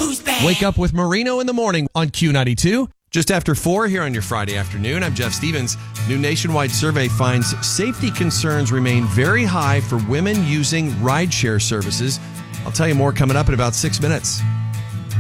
Who's bad? Wake up with Marino in the morning on Q92. Just after 4 here on your Friday afternoon. I'm Jeff Stevens. New nationwide survey finds safety concerns remain very high for women using rideshare services. I'll tell you more coming up in about 6 minutes.